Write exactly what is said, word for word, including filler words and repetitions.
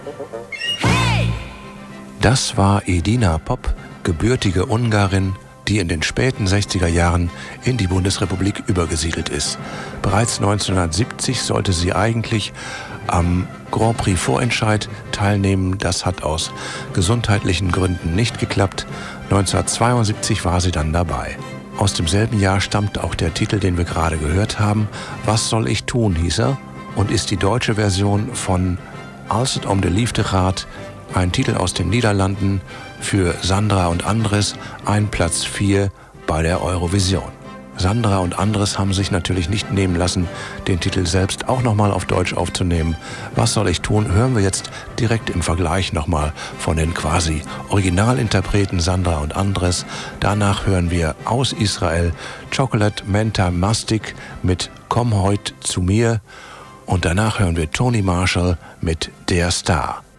Das war Edina Pop, gebürtige Ungarin, die in den späten sechziger Jahren in die Bundesrepublik übergesiedelt ist. Bereits neunzehnhundertsiebzig sollte sie eigentlich am Grand Prix Vorentscheid teilnehmen. Das hat aus gesundheitlichen Gründen nicht geklappt. neunzehnhundertzweiundsiebzig war sie dann dabei. Aus demselben Jahr stammt auch der Titel, den wir gerade gehört haben. Was soll ich tun, hieß er, und ist die deutsche Version von Als het om de liefde gaat, ein Titel aus den Niederlanden für Sandra und Andres, ein Platz vier bei der Eurovision. Sandra und Andres haben sich natürlich nicht nehmen lassen, den Titel selbst auch nochmal auf Deutsch aufzunehmen. Was soll ich tun, hören wir jetzt direkt im Vergleich nochmal von den quasi Originalinterpreten Sandra und Andres. Danach hören wir aus Israel Chocolate Menta Mastic mit Komm heut zu mir. Und danach hören wir Tony Marshall mit Der Star.